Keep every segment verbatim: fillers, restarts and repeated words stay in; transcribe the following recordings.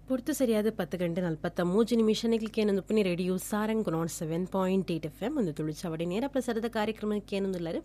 ಪೊರ್ತು ಸರಿಯಾದ ಪತ್ತು ಗಂಟೆ ನಲವತ್ತ ಮೂರು ನಿಮಿಷಗಳಿಗೆ ಏನೊಂದು ಪುನಿ radio Sarang not seven point eight F M ಒಂದು ತುಳುಚಾವಡಿ ನೇರ ಪ್ರಸಾರದ ಕಾರ್ಯಕ್ರಮಕ್ಕೆ ಏನೊಂದಿಲ್ಲರು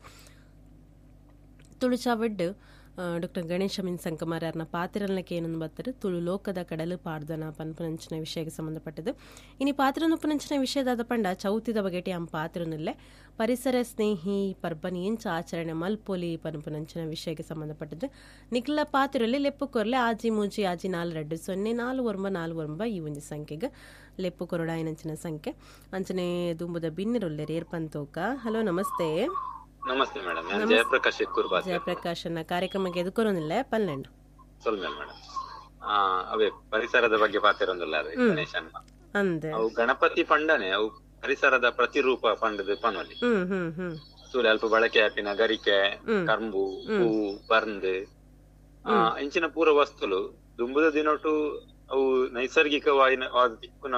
ತುಳುಚಾವಡ್ ಡಾಕ್ಟರ್ ಗಣೇಶ ಮಿನ್ ಸಂಕಮಾರನ ಪಾತ್ರಲಕ್ಕೆ ಏನೊಂದು ಬರ್ತಾರೆ ತುಳು ಲೋಕದ ಕಡಲು ಪಾಡ್ದನ ಪನ್ಪನಂಚಿನ ವಿಷಯಕ್ಕೆ ಸಂಬಂಧಪಟ್ಟದ್ದು ಇನ್ನು ಪಾತ್ರ ಪನಂಚಿನ ವಿಷಯದಾದ ಪಂಡ ಚೌತಿದ ಬಗೆಟಿ ಆ ಪಾತ್ರನಲ್ಲೇ ಪರಿಸರ ಸ್ನೇಹಿ ಪರ್ಬನಿ ಎಂಚ ಆಚರಣೆ ಮಲ್ಪೋಲಿ ಪನ್ಪನಂಚಿನ ವಿಷಯಕ್ಕೆ ಸಂಬಂಧಪಟ್ಟದ್ದು ನಿಖಿಲ ಪಾತ್ರದಲ್ಲಿ ಲೆಪ್ಪು ಕೊರ್ಲೆ ಆಜಿ ಮೂಜಿ ಆಜಿ ನಾಲ್ ರೆಡ್ಡು ಸೊನ್ನೆ ನಾಲ್ಕು ಒರ್ಮ ನಾಲ್ಕು ಒರ್ಮ ಈ ಒಂದು ಸಂಖ್ಯೆಗೆ ಲೆಪ್ಪು ಕೊರಡಾಯನಂಚಿನ ಸಂಖ್ಯೆ ಅಂಚನೆ ದುಂಬುದ ಬಿನ್ನಿರೊಲ್ಲೆ ರೇರ್ಪಂತೋಕ. ಹಲೋ ನಮಸ್ತೆ. ನಮಸ್ತೆ ಮೇಡಮ್, ನಾನು ಜಯಪ್ರಕಾಶ್ ಕುರ್ಬಾತ್. ಜಯಪ್ರಕಾಶ್ ಅನ್ನ ಕಾರ್ಯಕ್ರಮಕ್ಕೆ ಎದುಕೊರೋನಿಲ್ಲ ಪಲ್ಲೆಂಡು ಸೊಲ್ಮೆ ಮೇಡಮ್. ಆ ಅವೇ ಪರಿಸರದ ಬಗ್ಗೆ ಪಾತಿರೊಂದಿಲ್ಲ ಅದು ಗಣೇಶನ್ ಅಂದೆ ಅವು ಗಣಪತಿ ಪಂಡನೆ ಅವು ಪರಿಸರದ ಪ್ರತಿರೂಪ ಪಂಡದ ಪನೊಲಿ ಹ್ಮ್ ಹ್ಮ್ ಹ್ಮ್ ಸೂರ್ಯ ಅಲ್ಪ ಬಳಕೆ ಆಪಿನ ಗರಿಕೆ ಕರ್ಂಬು ಹೂ ಬರ್ಂದ್ ಆ ಇಂಚಿನ ಪೂರ ವಸ್ತುಲು ದುಂಬುದ ದಿನೊಟ್ಟು ಅವು ನೈಸರ್ಗಿಕವಾದ ದಿಕ್ಕುನ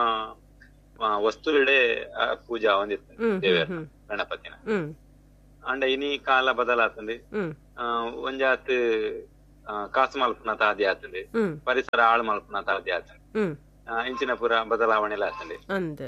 ವಸ್ತುಲಿಡೆ ಪೂಜಾ ಹೊಂದಿತ್ತು ದೇವರ ಗಣಪತಿನ. ಅಂಡ ಇನಿ ಕಾಲ ಬದಲಾತಂದೆ ಒಂಜಾತ್ ಕಾಸು ಮಲ್ಪನ ತಾದಿ ಆತಂದೆ ಪರಿಸರ ಹಾಳು ಮಲ್ಪನ ತಾದಿ ಆತಂದೆ ಇಂಚಿನ ಪುರ ಬದಲಾವಣೆ ಆತಂದೆ.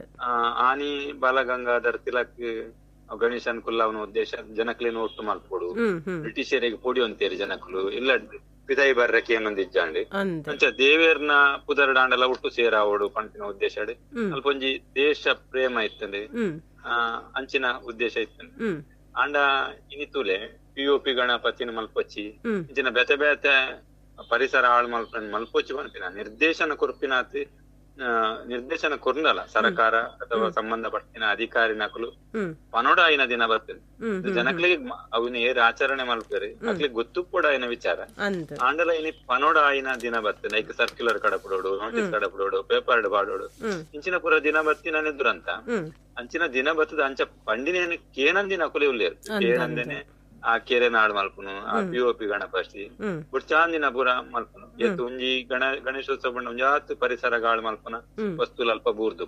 ಆನಿ ಬಾಲಗಂಗಾಧರ್ ತಿಲಕ್ ಗಣೇಶನ್ ಕುಲ್ಲವನ ಉದ್ದೇಶ ಜನಕ್ಲೇನು ಒಟ್ಟು ಮಲ್ಪೊಡು ಬ್ರಿಟಿಷರಿಗೆ ಪೊಡಿ ಅಂತೇರಿ ಜನಕ್ಲು ಇಲ್ಲ ಪಿದಾಯಿ ಬರ್ರಕ್ಕೆ ಏನೊಂದು ಇಜ್ಜಾಂಡಿ ಅಂಚ ದೇವೇರ್ನ ಪುದರ್ ಡಾಂಡಲ ಒಟ್ಟು ಸೇರಾವಡು ಪಂಪಿನ ಉದ್ದೇಶ ಅಲ್ಪ ಒಂಜಿ ದೇಶ ಪ್ರೇಮ ಇತ್ತಂದೆ ಆ ಅಂಚಿನ ಉದ್ದೇಶ ಇತ್ತಂದೆ. ಅಂಡ ಇನಿತುಲೆ ಪಿ ಒ ಪಿ ಗಣಪತಿನ ಮಲ್ಪೊಚ್ಚಿ ಇಂಚಿನ ಬೆತೆ ಬೆತೆ ಪರಿಸರ ಹಾಳು ಮಲ್ಪ ಮಲ್ಪೊಚ್ಚಿ ಪಂಪಿನ ನಿರ್ದೇಶನ ಕೊರ್ಪಿನಾತಿ ನಿರ್ದೇಶನ ಕೊರ್ನಲ್ಲ ಸರ್ಕಾರ ಅಥವಾ ಸಂಬಂಧಪಟ್ಟಿನ ಅಧಿಕಾರಿ ನಕಲು ಪನೋಡ ಆಯ್ನ ದಿನ ಬರ್ತದೆ ಜನಕ್ಲಿಗೆ ಅವನ ಏರ್ ಆಚರಣೆ ಮಲ್ಪೇರಿ ಅಕ್ಲಿಗೆ ಗೊತ್ತು ಕೂಡ ಆಯ್ನ ವಿಚಾರ ಆಂಡಲ ಇನಿ ಪನೋಡ ಆಯ್ನ ದಿನ ಬರ್ತದೆ ಲೈಕ್ ಸರ್ಕ್ಯುಲರ್ ಕಡಪಡೋಡು ನೋಟಿಸ್ ಕಡಪಡೋಡು ಪೇಪರ್ ಬಾಡೋಡು ಇಂಚಿನ ಪುರ ದಿನ ಬರ್ತಿನ ದುರಂತ ಅಂಚಿನ ದಿನ ಬರ್ತದ ಅಂಚ ಪಂಡಿನ ಕೇನಂದಿನ ಅಕುಲಿ ಉಳ್ಳೇರು ಕೇನಂದೇನೆ ಆ ಕೆರೆ ನಾಡ್ ಮಲ್ಪುನು ಆ ಪಿ ಒ ಪಿ ಗಣಪತಿ ಬುಡ್ಚಾಂದಿನ ಪುರ ಮಲ್ಪುನು ಎತ್ತು ಒಂಜಿ ಗಣ ಗಣೇಶೋತ್ಸವ ಬಂಡ ಒಂಜಾತ್ ಪರಿಸರ ಗಾಳು ಮಲ್ಪನ ವಸ್ತುಲ್ ಅಲ್ಪ ಬೂರ್ದು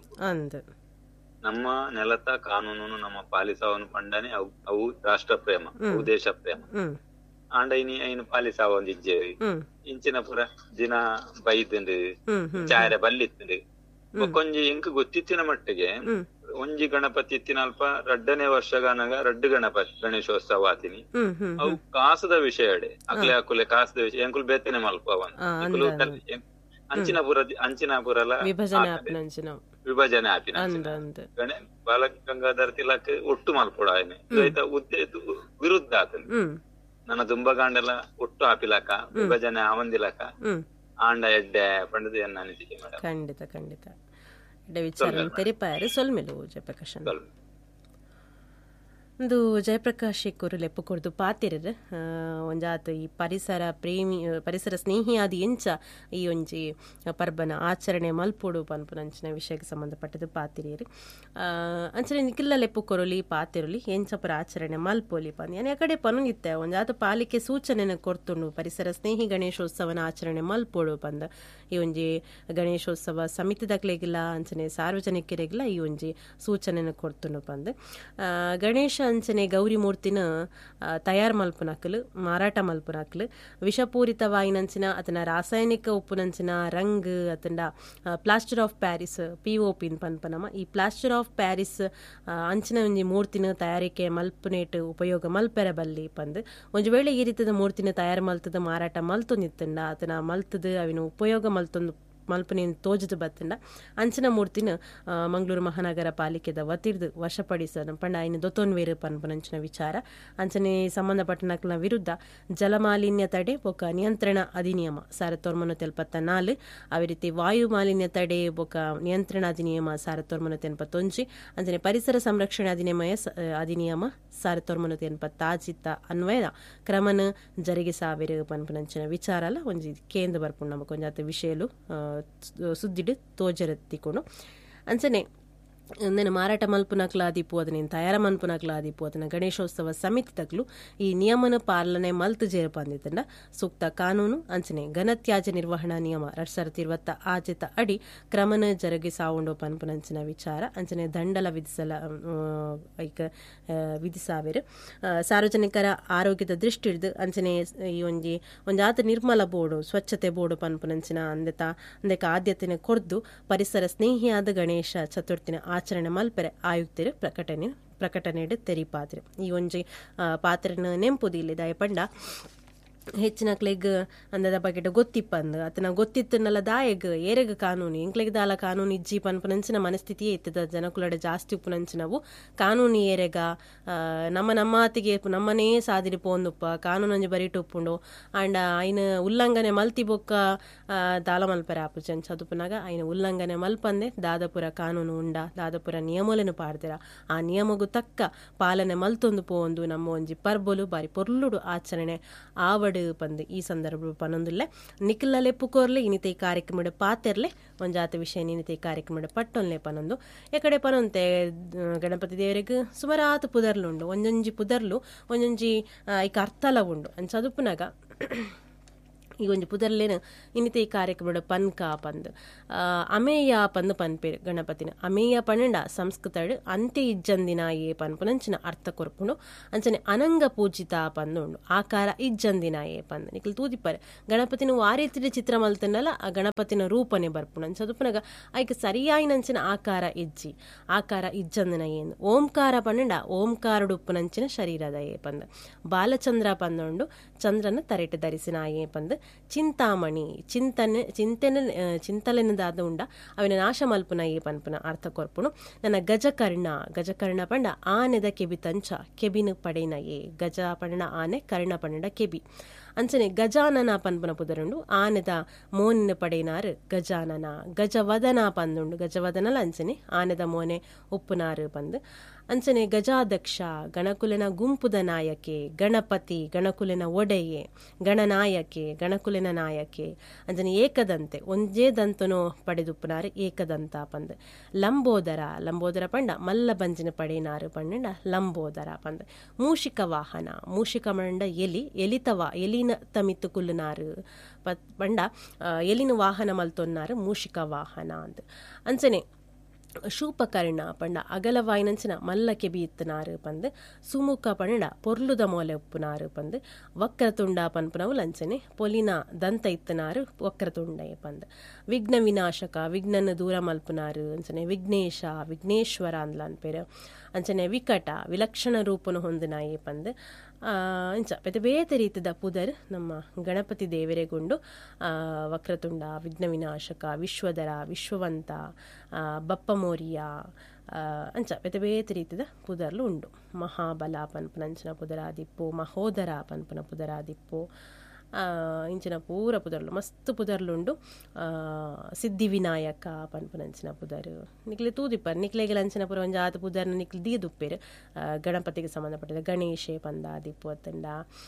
ನಮ್ಮ ನೆಲತ ಕಾನೂನು ನಮ್ಮ ಪಾಲಿಸವನು ಪಂಡನೆ ಅವು ಅವು ರಾಷ್ಟ್ರ ಪ್ರೇಮ ಅವು ದೇಶ ಪ್ರೇಮ ಆಂಡ ಇನಿ ಐನು ಪಾಲಿಸಾವ ಒಂದ್ ಇಜ್ಜೇವಿ ಇಂಚಿನ ಪುರ ದಿನ ಬೈದಂದು ಚಾರೆ ಬಲ್ಲಿತ್ತಂದು ಕೊಂಜಿ ಇಂಕ್ ಗೊತ್ತಿತ್ತಿನ ಮಟ್ಟಿಗೆ ಒಂಜಿ ಗಣಪತಿ ಇತ್ತಿನ ಅಲ್ಪ ರಡ್ಡನೇ ವರ್ಷಗಾನಾಗ ರಡ್ಡು ಗಣಪತಿ ಗಣೇಶೋತ್ಸವ ಆತಿನಿ ಅವು ಕಾಸದ ವಿಷಯ ಅಡೆ ಅಕ್ಲೆ ಅಕುಲೆ ಕಾಸದ ವಿಷಯ ಎಂಕುಲ್ ಬೇತನೆ ಮಲ್ಪವನ್ ಅಂಚಿನ ಪುರ ಅಂಚಿನ ಪುರಲ ವಿಭಜನೆ ಆಪಿನ ಗಣೆ ಬಾಲಗಂಗಾಧರ್ ತಿಲಕ್ ಒಟ್ಟು ಮಲ್ಪೊಡ ಆಯ್ನೆ ಉದ್ದೇ ವಿರುದ್ಧ ಆತನ ನನ್ನ ದುಂಬಗಾಂಡೆಲ್ಲ ಒಟ್ಟು ಆಪಿಲಕ ವಿಭಜನೆ ಆವಂದಿಲಕ ಆಂಡ ಎಡ್ಡೆ ಪಂಡದ ಎನ್ನ ಅನಿಸಿಕೆ ಮೇಡಮ್. ಖಂಡಿತ ಖಂಡಿತ ವಿಚಾರ ತೆರಿಪಾರು ಸೊಲ್ಮೆಲು ಜಯಪ್ರಕಾಶ್ ಒಂದು ಜಯಪ್ರಕಾಶ್ ಕೊರು ಲೆಪ್ಪು ಕೊಡ್ದು ಪಾತಿರ ಒಂಜಾತ್ ಈ ಪರಿಸರ ಪ್ರೇಮಿ ಪರಿಸರ ಸ್ನೇಹಿ ಆದಿ ಎಂಚ ಈ ಒಂಜಿ ಪರ್ಬನ ಆಚರಣೆ ಮಲ್ಪೊಡು ಪನ್ಪುನಂಚಿನ ವಿಷಯಕ್ಕೆ ಸಂಬಂಧಪಟ್ಟದ್ದು ಪಾತಿರಿಯರು ಅಂಚನೆ ನಿಖಿಲ್ಲ ಲೆಪ್ಪು ಕೊರಲಿ ಪಾತಿರಲಿ ಎಂಚ ಪರ ಆಚರಣೆ ಮಲ್ಪೋಲಿ ಪಂದ್ ಯಾನೆ ಕಡೆ ಪನುಗಿತ್ತೆ ಒಂಜಾತ್ ಪಾಲಿಕೆ ಸೂಚನೆನ ಕೊರ್ತುಂಡು ಪರಿಸರ ಸ್ನೇಹಿ ಗಣೇಶೋತ್ಸವನ ಆಚರಣೆ ಮಲ್ಪೊಡು ಪಂದ ಈ ಒಂಜಿ ಗಣೇಶೋತ್ಸವ ಸಮಿತಿದಾಗ್ಲೆಗಿಲ್ಲ ಅಂಚನೆ ಸಾರ್ವಜನಿಕರಿಗಿಲ್ಲ ಈ ಒಂಜಿ ಸೂಚನೆನ ಕೊರ್ತುಂಡು ಪಂದ್ ಗಣೇಶ ಅಂಚನೆ ಗೌರಿ ಮೂರ್ತಿನ ತಯಾರು ಮಲ್ಪುನಕ್ಲು ಮಾರಾಟ ಮಲ್ಪುನಕ್ಲು ವಿಷಪೂರಿತವಾಯಿನಂಚಿನ ಅತನ ರಾಸಾಯನಿಕ ಉಪ್ಪುನಂಚಿನ ರಂಗ್ ಅತಂಡ plaster of Paris P O pin ಪನ್ಪನಮ ಈ ಪ್ಲಾಸ್ಟರ್ ಆಫ್ ಪ್ಯಾರಿಸ್ ಅಂಚಿನ ಒಂಜಿ ಮೂರ್ತಿನ ತಯಾರಿಕೆ ಮಲ್ಪುನೇಟ್ ಉಪಯೋಗ ಮಲ್ಪೆರ ಬಲ್ಲಿ ಪಂದ್ ಒಂಜಿ ವೇಳೆ ಈ ರೀತಿಯ ಮೂರ್ತಿನ ತಯಾರು ಮಲ್ತದ ಮಾರಾಟ ಮಲ್ತೊಂದಿತ್ತಂಡ ಅತನ ಮಲ್ತದ ಅವಿನ ಉಪಯೋಗ ಮಲ್ತೊಂದು ಮಲ್ಪನೇನು ತೋಜದು ಬತ್ತಂಡ ಅಂಚಿನ ಮೂರ್ತಿನ ಮಂಗಳೂರು ಮಹಾನಗರ ಪಾಲಿಕೆದ ವತಿರ್ದು ವಶಪಡಿಸ ಪಂಡ ಐನು ದೊತ್ತೊನ್ವೇರು ಪನ್ಪನಂಚಿನ ವಿಚಾರ ಅಂಚನೆ ಸಂಬಂಧಪಟ್ಟನಕ್ಲ ವಿರುದ್ಧ ಜಲಮಾಲಿನ್ಯ ತಡೆ ಬೊಕ ನಿಯಂತ್ರಣ ಅಧಿನಿಯಮ ಸಾವಿರದ ತೊಂಬತ್ತು ಎಲ್ಪತ್ತ ನಾಲ್ ಅದೇ ರೀತಿ ವಾಯು ಮಾಲಿನ್ಯ ತಡೆ ಬೊಕ ನಿಯಂತ್ರಣ ಅಧಿನಿಯಮ ಸಾವಿರದ ತೊಂಬತ್ತು ಎನ್ಪತ್ತೊಂಜಿ ಅಂಚನೆ ಪರಿಸರ ಸಂರಕ್ಷಣೆ ಅಧಿನಿಯಮ ಅಧಿನಿಯಮ ಸಾವಿರದ ತೊಂಬತ್ತು ಎನ್ಪತ್ತಾಜಿತ್ತ ಅನ್ವಯ ಕ್ರಮನ ಜರಿಗೆ ಸಾವಿರ ಪನ್ಪನಂಚಿನ ವಿಚಾರ ಅಲ್ಲ ಒಂಜಿ ಕೇಂದ್ರ ಬರ್ಪುಂಡು ನಮಕ್ ಒಂಜಾತ ವಿಷಯಲು ಸುದ್ದಿಡು ತೋಜರತ್ತಿಕೊಂಡು ಅಂಚನೆ నేను ಮಾರಾಟ ಮಲ್ಪುನಕ್ಲಾದಿಪ್ಪು ಅದನ್ನ ತಯಾರ ಮನ್ಪುನಕ್ಲಾದಿಪ್ಪು ಅದನ್ನ ಗಣೇಶೋತ್ಸವ ಸಮಿತಿ ತಕ್ಲು ಈ ನಿಯಮನ ಪಾಲನೆ ಮಲ್ತು ಜೇರು ಬಂದಿದ್ದಂಡ ಸೂಕ್ತ ಕಾನೂನು ಅಂಚನೆ ಘನತ್ಯಾಜ್ಯ ನಿರ್ವಹಣಾ ನಿಯಮ ಎರಡ್ ಸಾವಿರದ ಇರುವತ್ತ ಆಚಿತ ಅಡಿ ಕ್ರಮನ ಜರುಗಿ ಸಾವುಂಡು ಪನ್ಪುನಂಚಿನ ವಿಚಾರ ಅಂಚನೆ ದಂಡಲ ವಿಧಿಸಲ ಐಕ ವಿಧಿಸಾವಿರು ಸಾರ್ವಜನಿಕರ ಆರೋಗ್ಯದ ದೃಷ್ಟಿ ಹಿಡಿದು ಅಂಚನೆ ಈ ಒಂಜಿ ಒಂಜಾತ ನಿರ್ಮಲ ಬೋರ್ಡು ಸ್ವಚ್ಛತೆ ಬೋರ್ಡು ಪನ್ಪುನಂಚಿನ ಅಂದೆತ ಅಂದೆಕ ಆದ್ಯತೆನ ಕೊರ್ದು ಪರಿಸರ ಸ್ನೇಹಿಯಾದ ಗಣೇಶ ಚತುರ್ಥಿನ ಆಚರಣೆ ಮಲ್ಪರೆ ಆಯುಕ್ತರು ಪ್ರಕಟಣೆ ಪ್ರಕಟಣೆ ತೆರಿಪಾತ್ರೆ ಈ ಒಂಜಿ ಪಾತ್ರನ ನೆಂಪುದಿಲ್ಲ ದಯಪಂಡ ಹೆಚ್ಚಿನ ಕ್ಲೆಗ್ ಅಂದದ ಬಗೆಟ್ ಗೊತ್ತಿಪ್ಪಂದು ಅತನ ಗೊತ್ತಿತ್ತನಲ್ಲ ದಾಯಗ್ ಏರೆಗ್ ಕಾನೂನು ಎಂಕ್ಲೆಗ್ ದಾಲ ಕಾನೂನು ಇಜ್ಜಿ ಪನ್ಪುನಂಚಿನ ಮನಸ್ಥಿತಿಯೇ ಇತ್ತದ ಜನಕುಲಡ ಜಾಸ್ತಿ ಉಪ್ಪುನಂಚಿನವು ಕಾನೂನು ಏರೆಗ ನಮ್ಮ ನಮ್ಮಾತಿಗೆ ನಮ್ಮನೇ ಸಾದಿರಿ ಪೋಂದುಪ್ಪ ಕಾನೂನಂಜಿ ಬರಿಟು ಉಪ್ಪುಂಡು ಅಂಡ್ ಐನ ಉಲ್ಲಂಘನೆ ಮಲ್ತಿ ಬೊಕ್ಕ ದಾಲ ಮಲ್ಪರೆ ಆಪು ಚೆಂಚ ಅದುಪುನಾಗ ಐನ ಉಲ್ಲಂಘನೆ ಮಲ್ಪಂದೆ ದಾದಪುರ ಕಾನೂನು ಉಂಡ ದಾದಪುರ ನಿಯಮలను ಪಾಡ್ದಿರ ಆ ನಿಯಮಗೂ ತಕ್ಕ ಪಾಲನೆ ಮಲ್ತೊಂದು ಪೋಂದು ನಮ್ಮ ಒಂಜಿ ಪರ್ಬೊಲು ಬಾರಿ ಪೊರ್ಲುಡು ಆಚರಣೆ ಆವಡು ಪಂದು ಈ ಸಂದರ್ಭ ಪನೊಂದುಲ್ಲೆ ನಿಖಿಲಲೆ ಪುಕೋರ್ಲೆ ಇನಿತೆ ಕಾರ್ಯಕ್ರಮದ ಪಾತೆರ್ಲೆ ಒಂಜಾತ ವಿಷಯ ನಿನಿತೆ ಕಾರ್ಯಕ್ರಮದ ಪಟ್ಟೊಲ್ಲೆ ಪನೊಂದು ಎಕಡೆ ಪನೊಂತೆ ಗಣಪತಿ ದೇವರಿಗೆ ಸುಮಾರಾತು ಪುದರ್ಲು ಉಂಡು ಒಂಜೊಂಜಿ ಪುದರ್ಲು ಒಂಜೊಂಜಿ ಐಕ ಅರ್ಥಲ ಉಂಡು ಅಂಚದುಪ್ಪುನಾಗ ಈ ಒಂಜಿ ಪುದರ್ಲೇನು ಇನಿತೆ ಈ ಕಾರ್ಯಕ್ರಮದ ಪನ್ಕ ಪಂದು ಅಮೇಯ ಪಂದು ಪನ್ಪೇರು ಗಣಪತಿನ ಅಮೇಯ ಪನ್ನಂಡ ಸಂಸ್ಕೃತಡ್ ಅಂತೆ ಇಜ್ಜಂದಿನ ಏ ಪನ್ಪುನಂಚಿನ ಅರ್ಥ ಕೊರ್ಪುಂಡು ಅಂಚನೆ ಅನಂಗ ಪೂಜಿತ ಪಂದು ಉಂಡು ಆಕಾರ ಇಜ್ಜಂದಿನ ಏ ಪಂದು ನಿಖಿಲ್ ತೂದಿಪ್ಪರೆ ಗಣಪತಿನ ವಾರೀತಿನ ಚಿತ್ರ ಮಲ್ತನಲ್ಲ ಆ ಗಣಪತಿನ ರೂಪನೆ ಬರ್ಪುಂಡು ಅಂಚದುಪ್ಪನಾಗ ಐಕ ಸರಿಯಾಯಿನಂಚಿನ ಆಕಾರ ಇಜ್ಜಿ ಆಕಾರ ಇಜ್ಜಂದಿನ ಏನು ಓಂಕಾರ ಪನ್ನಂಡ ಓಂಕಾರಡು ಉಪ್ಪುನಂಚಿನ ಶರೀರದ ಏ ಪಂದು ಬಾಲಚಂದ್ರ ಪಂದುಂಡು ಚಂದ್ರನ ತರೆಟು ಧರಿಸಿನ ಏ ಪಂದು ಚಿಂತಾಮಣಿ ಚಿಂತನೆ ಚಿಂತನೆ ಚಿಂತಲೆನದಾದ ಉಂಡ ಅವಿನ ನಾಶ ಮಲ್ಪುನ ಏ ಪನ್ಪುನ ಅರ್ಥ ಕೊರ್ಪುನು ನನ್ನ ಗಜಕರ್ಣ ಗಜಕರ್ಣ ಪಂಡ ಆನೆದ ಕೆಬಿ ತಂಚ ಕೆಬಿನ ಪಡೆನ ಏ ಗಜ ಪಂಡ ಆನೆ ಕರ್ಣ ಪಂಡ ಕೆಬಿ ಅಂಚನೆ ಗಜಾನನ ಪನ್ಪುನ ಪುದರುಂಡು ಆನೆದ ಮೋನಿನ ಪಡೆನಾರು ಗಜಾನನ ಗಜವದನ ಪಂದುಂಡು ಗಜವದನಲ ಅಂಚನೆ ಆನೆದ ಮೋನೆ ಉಪ್ಪುನಾರು ಪಂದು ಅಂಚನೆ ಗಜಾಧ್ಯಕ್ಷ ಗಣಕುಲಿನ ಗುಂಪುದ ನಾಯಕೆ ಗಣಪತಿ ಗಣಕುಲಿನ ಒಡೆಯೆ ಗಣನಾಯಕೆ ಗಣಕುಲಿನ ನಾಯಕೆ ಅಂಚನೆ ಏಕದಂತೆ ಒಂಜೇ ದಂತನೋ ಪಡೆದುಪ್ಪುನಾರು ಏಕದಂತ ಪಂದು ಲಂಬೋದರ ಲಂಬೋದರ ಪಂಡ ಮಲ್ಲ ಬಂಜಿನ ಪಡೆನಾರು ಪಂಡ ಲಂಬೋದರ ಪಂದು ಮೂಷಿಕ ವಾಹನ ಮೂಷಿಕ ಮಂಡ ಎಲಿ ಎಲಿತವ ಎಲಿನ ತಮಿತ್ತು ಕುಲ್ಲುನಾರು ಪಂಡ ಎಲಿನ ವಾಹನ ಮಲ್ತೊನ್ನಾರು ಮೂಷಿಕ ವಾಹನ ಅಂತ ಅಂಚನೆ ಶೂಪಕರ್ಣ ಪಂಡ ಅಗಲವಾಯಿನಂಚಿನ ಮಲ್ಲ ಕೆಬಿ ಇತ್ತನಾರು ಪಂದು ಸುಮುಖ ಪಂಡ ಪೊರ್ಲುದ ಮೋಲೆ ಉಪ್ಪುನಾರು ಪಂದು ವಕ್ರತುಂಡ ಪನ್ಪುನವು ಲಂಚನೆ ಪೊಲಿನ ದಂತ ಇತ್ತನಾರು ವಕ್ರತುಂಡ ಪಂದು ವಿಘ್ನ ವಿನಾಶಕ ವಿಘ್ನನ ದೂರ ಮಲ್ಪುನಾರು ಅಂಚನೆ ವಿಘ್ನೇಶ ವಿಘ್ನೇಶ್ವರ ಅಂದ್ಲ ಅನ್ಪೇರು ಅಂಚನೆ ವಿಕಟ ವಿಲಕ್ಷಣ ರೂಪನು ಹೊಂದಿನಾಯಿ ಪಂದು ಇಂಚ ಬೇತೆ ಬೇತೆ ರೀತಿದ ಪುದರ್ ನಮ್ಮ ಗಣಪತಿ ದೇವರೆಗುಂಡು ವಕ್ರತುಂಡ ವಿಘ್ನ ವಿನಾಶಕ ವಿಶ್ವಧರ ವಿಶ್ವವಂತ ಬಪ್ಪಮೋರಿಯ ಅಂಚ ಬೇತೆ ಬೇತೆ ರೀತಿದ ಪುದರ್ಲು ಉಂಡು ಮಹಾಬಲ ಪನ್ಪುನಂಚಿನ ಪುದರಾದಿಪ್ಪು ಮಹೋದರ ಪನ್ಪುನ ಪುದರಾದಿಪ್ಪು ಇಂಚಿನ ಪೂರ ಪುದರ್ಲು ಮಸ್ತ್ ಪುದರ್ಲುಂಡು ಸಿದ್ಧಿ ವಿನಾಯಕ ಪನ್ಪುನಂಚಿನ ಪುದರು ನಿಕ್ಲೆ ತೂದಿಪ್ಪರ್ ನಿಕ್ಲೆಗೆ ಅಂಚಿನ ಪುರ ಒಂಜ ಆತ ಪುದರ್ನ ನಿಕ್ಲೆ ದೀದುಪ್ಪೇರು ಗಣಪತಿಗೆ ಸಂಬಂಧಪಟ್ಟಿದ ಗಣೇಶೆ ಪಂದಾದಿಪ್ಪು ಅತ್ತಂಡ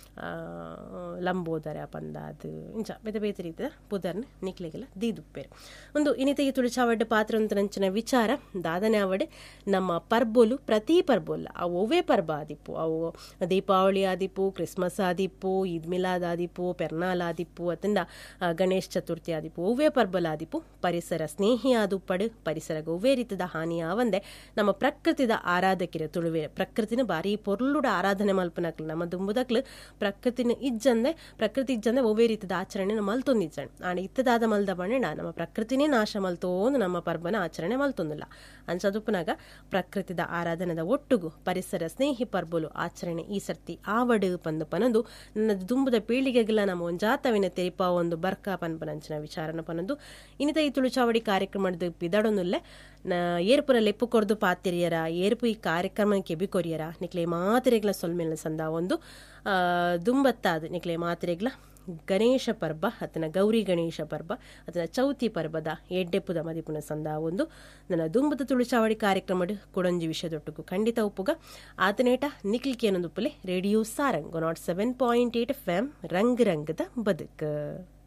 ಲಂಬೋದರ ಪಂದಾದು ಇಂಚ ಬೇತೆ ಬೇತೆ ರೀತಿಯ ಪುದರ್ನ ನಿಕ್ಲೆಗೆಲ್ಲ ದೀದುಪ್ಪೇರು ಒಂದು ಇನಿತೆಗೆ ತುಳಿಚಾವಡ್ಡ ಪಾತ್ರ ಅಂತಂಚಿನ ವಿಚಾರ ದಾದನೆ ಅವಡೆ ನಮ್ಮ ಪರ್ಬೋಲು ಪ್ರತಿ ಪರ್ಬೋಲ್ಲ ಅವು ಒವೇ ಪರ್ಬ ಆದಿಪ್ಪು ಅವು ದೀಪಾವಳಿ ಆದಿಪ್ಪು ಕ್ರಿಸ್ಮಸ್ ಆದಿಪ್ಪು ಈದ್ ಮಿಲಾದ್ ಆದಿಪ್ಪು ಪೆರ್ನಾಲ್ ಆದಿಪ್ಪು ಅತ್ತಂಡ ಗಣೇಶ್ ಚತುರ್ಥಿ ಆದಿಪ್ಪು ಒವ್ವೇ ಪರ್ಬಲ್ ಆದಿಪ್ಪು ಪರಿಸರ ಸ್ನೇಹಿ ಆದು ಪಡು ಪರಿಸರಗ ಒವ್ವೇ ರೀತಿದ ಹಾನಿ ಆವಂದೆ ನಮ್ಮ ಪ್ರಕೃತಿದ ಆರಾಧಕಿರ ತುಳುವೆ ಪ್ರಕೃತಿನ ಬಾರಿ ಪೊರ್ಲುಡ ಆರಾಧನೆ ಮಲ್ಪನಕ್ಲು ನಮ್ಮ ದುಂಬುದಕ್ಲು ಪ್ರಕೃತಿನ ಇಜ್ಜಂದೆ ಪ್ರಕೃತಿ ಇಜ್ಜಂದೆ ಒವ್ವೇ ರೀತಿದ ಆಚರಣೆ ಮಲ್ತೊಂದು ಇಜ್ಜಣ್ ಆಂಡ ಇತ್ತದಾದ ಮಲ್ದ ಬಣ್ಣ ನಮ್ಮ ಪ್ರಕೃತಿನೇ ನಾಶ ಮಲ್ತೋಂದು ನಮ್ಮ ಪರ್ಬನ ಆಚರಣೆ ಮಲ್ತೊಂದಿಲ್ಲ ಅಂಚದುಪ್ಪನಾಗ ಪ್ರಕೃತಿದ ಆರಾಧನದ ಒಟ್ಟುಗು ಪರಿಸರ ಸ್ನೇಹಿ ಪರ್ಬಲು ಆಚರಣೆ ಈ ಸರ್ತಿ ಆವಡು ಪಂದು ಪನಂದು ನನ್ನ ದುಂಬುದ ಪೀಳಿಗೆಗಳ ನಮ್ಮ ಒಂಜಾತವಿನ ತೆರಿಪ ಒಂದು ಬರ್ಕ ಪನ್ಪನಂಚಿನ ವಿಚಾರನ ಪನಂದು ಇನ್ನಿತ ಈ ತುಳುಚಾವಡಿ ಕಾರ್ಯಕ್ರಮದ ಬಿದಡೊಂದುಲ್ಲೆ ಏರ್ಪುರ ಲೆಪ್ಪು ಕೊರ್ದು ಪಾತಿರಿಯರ ಏರ್ಪು ಈ ಕಾರ್ಯಕ್ರಮಕ್ಕೆ ಬಿ ಕೊರಿಯರ ನಿಕ್ಲೆ ಮಾತಿರೆಗ್ಲ ಸೊಲ್ಮೆಲ್ಲ ಸಂದ ಒಂದು ದುಂಬತ್ತಾದ ನಿಕ್ಲೆ ಮಾತಿರೆಗ್ಲ ಗಣೇಶ ಪರ್ಬ ಅತನ ಗೌರಿ ಗಣೇಶ ಪರ್ಬ ಅತನ ಚೌತಿ ಪರ್ಬದ ಎಡ್ಡೆಪ್ಪುದ ಮದಿಪುನ ಸಂದ ಒಂದು ನನ್ನ ದುಂಬದ ತುಳುಚಾವಡಿ ಕಾರ್ಯಕ್ರಮದ ಕೊಡೊಂಜಿ ವಿಷಯದೊಟ್ಟುಗು ಖಂಡಿತ ಉಪ್ಪುಗ ಆತನೇಟ ನಿಕ್ಲಿಕೆ ಅನ್ನೊಂದು ಉಪ್ಪಲೆ radio Sarang not seven point eight F M ರಂಗ್ ರಂಗದ ಬದುಕು.